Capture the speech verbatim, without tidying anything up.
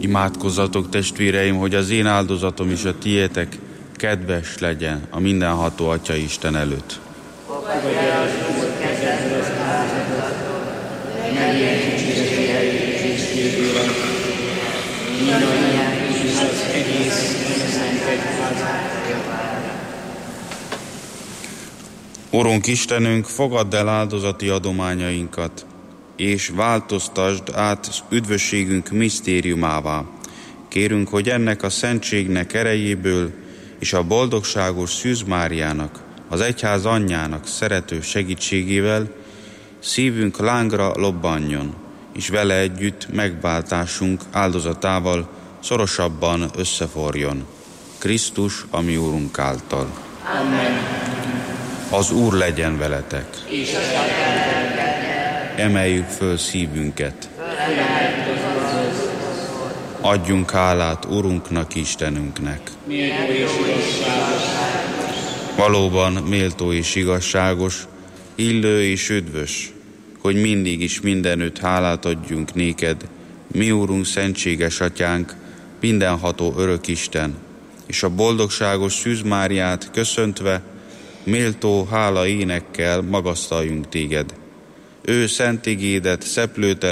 Imádkozzatok, testvéreim, hogy az én áldozatom és a tiétek kedves legyen a mindenható Atya Isten előtt. Fogadj el az Úr kezedből az áldozatot, legyen kicsiségei és kívülön, mindannyian is az egész Szent Egyházát javára. Urunk Istenünk, fogadd el áldozati adományainkat, és változtasd át üdvösségünk misztériumává. Kérünk, hogy ennek a szentségnek erejéből és a boldogságos Szűz Máriának, az Egyház anyjának szerető segítségével szívünk lángra lobbanjon, és vele együtt megváltásunk áldozatával szorosabban összeforjon. Krisztus, a mi Úrunk által. Amen. Az Úr legyen veletek. És a lelkeddel. Emeljük föl szívünket. Felemeljük az Adjunk hálát Urunknak, Istenünknek. méltó és igazságos. Valóban méltó és igazságos, illő és üdvös, hogy mindig is mindenütt hálát adjunk néked, mi Úrunk, szentséges Atyánk, mindenható örök Isten, és a boldogságos Szűz Máriát köszöntve, méltó hála énekkel magasztaljunk téged. Ő szent igédet szeplőtelen